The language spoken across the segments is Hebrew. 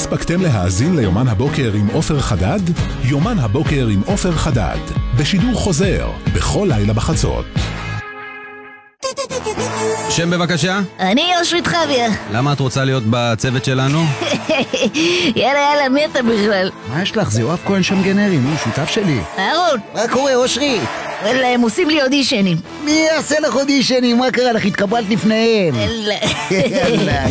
הספקתם להאזין ליומן הבוקר עם עופר חדד? יומן הבוקר עם עופר חדד, בשידור חוזר, בכל לילה בחצות. שם בבקשה? אני אושרית חביה. למה את רוצה להיות בצוות שלנו? יאללה, מי אתה בכלל? מה יש לך? זה יואב כהן שם גנרי, הוא שותף שלי. אהרון, מה קורה, אושרי? וואלה, הם עושים לי אודישנים. מי יעשה לך אודישנים? מה קרה לך? התקבלת לפניהם. יאללה.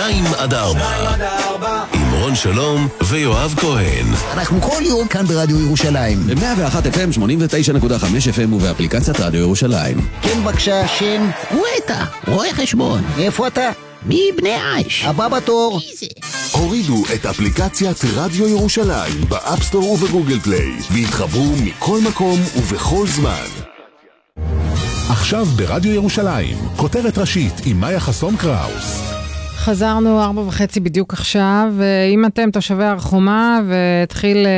2-4 עם רון שלום ויואב כהן. אנחנו כל יום כאן ברדיו ירושלים. ב-101 FM, 89.5 FM ובאפליקציית רדיו ירושלים. כן, בבקשה, שם. וויטה, רואה חשבון. איפה אתה? מבני עיש. הבא בתור. הורידו את אפליקציית רדיו ירושלים באפסטור ובגוגל פליי והתחברו מכל מקום ובכל זמן. עכשיו ברדיו ירושלים, כותרת ראשית עם מאיה חסון קראוס. חזרנו 4:30 בדיוק עכשיו, ואם אתם תושבי הר חומה והתחיל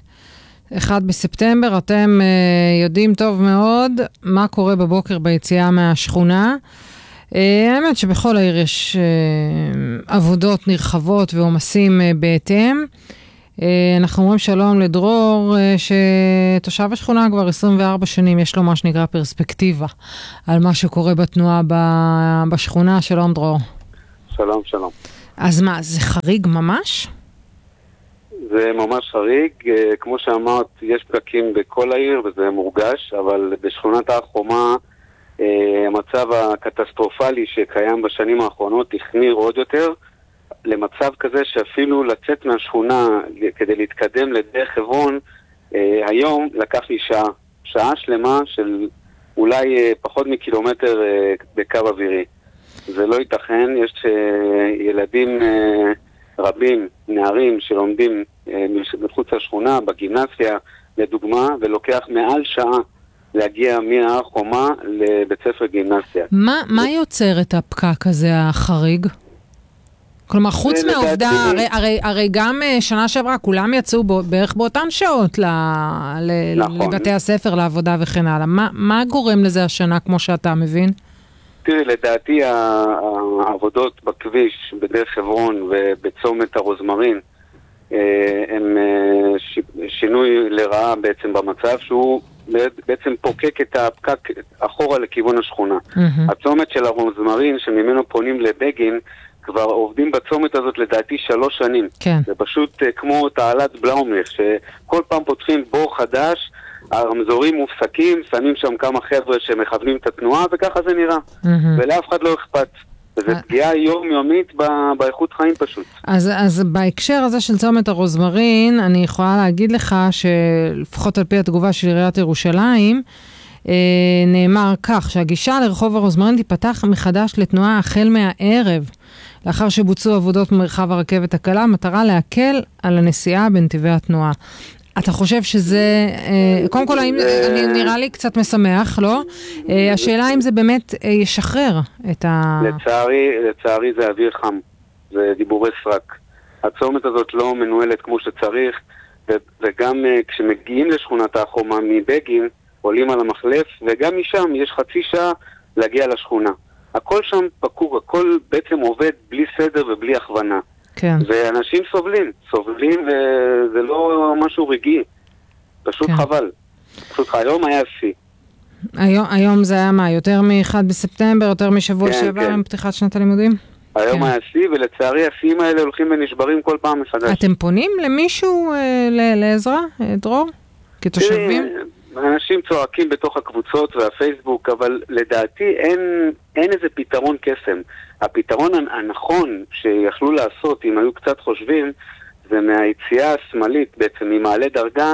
1 בספטמבר, אתם יודעים טוב מאוד מה קורה בבוקר ביציאה מהשכונה. האמת שבכל העיר יש עבודות נרחבות ועומסים בהתאם. אנחנו אומרים שלום לדרור, שתושב השכונה כבר 24 שנים, יש לו מה שנקרא פרספקטיבה על מה שקורה בתנועה בשכונה. שלום דרור. שלום, שלום. אז מה, זה חריג ממש? זה ממש חריג, כמו שאמרת, יש פקקים בכל העיר וזה מורגש, אבל בשכונת הר חומה המצב הקטסטרופלי שקיים בשנים האחרונות החמיר עוד יותר, למצב כזה שאפילו לצאת מהשכונה כדי להתקדם לדרך חברון, היום לקח לי שעה שלמה של אולי פחות מקילומטר בקו אווירי. זה לא ייתכן, יש ילדים רבים, נערים שלומדים מחוץ לשכונה, בגימנסיה לדוגמה, ולוקח מעל שעה להגיע מהר חומה לבית ספר גימנסיה. מה יוצר את הפקק הזה החריג? כלומר, חוץ מהעובדה, הרי גם שנה שעברה כולם יצאו בערך באותן שעות לבתי הספר, לעבודה וכן הלאה. מה גורם לזה השנה כמו שאתה מבין? תראי, לדעתי העבודות בכביש, בדרך חברון ובצומת הרוזמרין, הם שינוי לרעה בעצם במצב, שהוא בעצם פוקק את הפקק אחורה לכיוון השכונה. הצומת של הרוזמרין, שממנו פונים לבגין, כבר עובדים בצומת הזאת לדעתי 3 שנים. כן. זה פשוט כמו תעלת בלאומריך, שכל פעם פותחים בור חדש, הרמזורים מופסקים, שמים שם כמה חבר'ה שמכוונים את התנועה, וככה זה נראה. ולאף אחד לא אכפת. וזו פגיעה יומיומית באיכות חיים פשוט. אז בהקשר הזה של צומת הרוזמרין, אני יכולה להגיד לך שלפחות על פי התגובה של עיריית ירושלים, נאמר כך, שהגישה לרחוב הרוזמרין תיפתח מחדש לתנועה החל מהערב, לאחר שבוצעו עבודות במרחב הרכבת הקלה, מטרה להקל על הנסיעה בנתיבי התנועה. אתה חושב שזה, קודם כל, נראה לי קצת משמח, לא? השאלה אם זה באמת ישחרר את ה... לצערי זה אוויר חם, זה דיבורי סרק. הצומת הזאת לא מנוהלת כמו שצריך, וגם כשמגיעים לשכונת החומה מבגין, עולים על המחלף, וגם משם יש חצי שעה להגיע לשכונה. הכל שם פקוק, הכל בעצם עובד בלי סדר ובלי הכוונה. כן. ואנשים סובלים, וזה לא משהו רגעי. פשוט כן. חבל. פשוט היום היה שיא. היום זה היה מה? יותר מ-1 בספטמבר, יותר משבוע שעבר עם פתיחת שנת הלימודים? היום היה שיא, ולצערי השיאים האלה הולכים ונשברים כל פעם מחדש. אתם פונים למישהו לעזרה, דרור? כתושבים? אנשים צועקים בתוך הקבוצות והפייסבוק, אבל לדעתי אין איזה פתרון קסם. הפתרון הנכון שיכלו לעשות, אם היו קצת חושבים, זה מהיציאה השמאלית, בעצם ממעלה דרגה,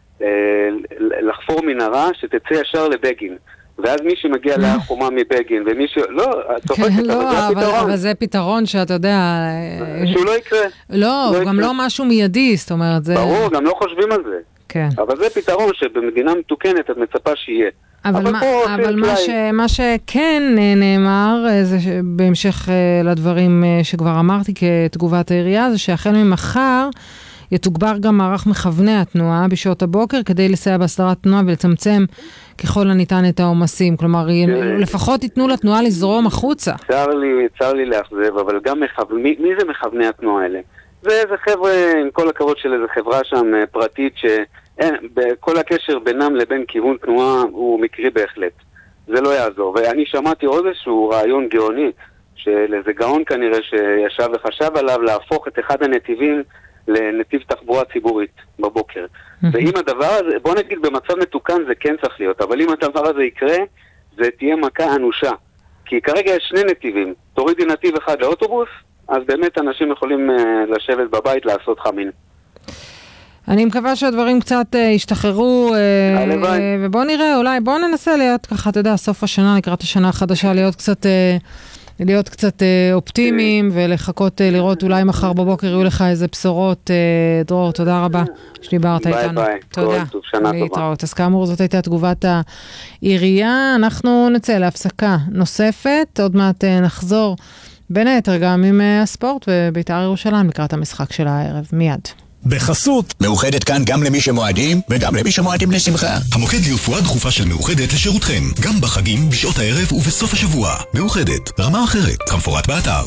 לחפור מנהרה שתצא ישר לבגין. ואז מי שמגיע להר חומה מבגין, ומי ש... לא, צוחקת, אבל זה פתרון שאתה יודע... שהוא לא יקרה. לא, הוא גם לא משהו מיידי, זאת אומרת, זה... ברור, גם לא חושבים על זה. כן. אבל זה פתרון שבמדינה מתוקנת את מצפה שיהיה. אבל מה שכן נאמר, זה בהמשך לדברים שכבר אמרתי כתגובת העירייה, זה שהחל ממחר יתוגבר גם מערך מכווני התנועה בשעות הבוקר, כדי לסייע בהסדרת תנועה ולצמצם ככל הניתן את העומסים. כלומר, לפחות ייתנו לתנועה לזרום החוצה. צר לי לאכזב, אבל גם מי זה מכווני התנועה האלה? זה חבר'ה, עם כל הכבוד של איזה חברה שם פרטית, שכל הקשר בינם לבין כיוון תנועה הוא מקרי בהחלט. זה לא יעזור. ואני שמעתי עוד איזשהו רעיון גאוני, של איזה גאון כנראה שישב וחשב עליו להפוך את אחד הנתיבים לנתיב תחבורה ציבורית בבוקר. ואם הדבר הזה, בוא נגיד במצב מתוקן זה כן צריך להיות, אבל אם הדבר הזה יקרה, זה תהיה מכה אנושה. כי כרגע יש שני נתיבים, תורידי נתיב אחד לאוטובוס, אז באמת אנשים יכולים לשבת בבית לעשות חמין. אני מקווה שהדברים קצת ישתחררו, ובוא נראה, אולי בוא ננסה להיות ככה, אתה יודע, סוף השנה, לקראת השנה החדשה, להיות קצת אופטימיים, ולחכות לראות אולי מחר בבוקר יהיו לך איזה בשורות. דרור, תודה רבה שדיברת איתנו. ביי, תודה. טוב, שנה טובה. להתראות. אז כאמור, זאת הייתה תגובת העירייה. אנחנו נצא להפסקה נוספת, עוד מעט נחזור בין היתר גם עם הספורט ובית"ר ירושלים לקראת המשחק של הערב. מיד. בחסות מאוחדת כאן גם למי שמועדים וגם למי שמועדים לשמחה. המוקד לרפואה דחופה של מאוחדת לשירותכם, גם בחגים, בשעות הערב ובסוף השבוע. מאוחדת, רמה אחרת, כמפורט באתר.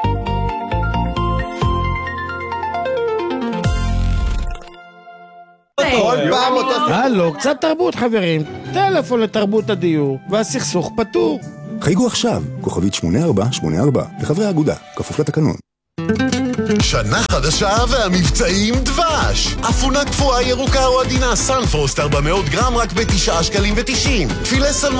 כל פעם אותו... הלו, קצת תרבות חברים. טלפון לתרבות הדיור והסכסוך פתור. חייגו עכשיו, כוכבית 8484, לחברי האגודה, כפוף לתקנון. שנה חדשה והמבצעים דבש. אפונה קפואה ירוקה או עדינה סנפרוסט 400 גרם רק ב9.90 שקלים. פילה סלמון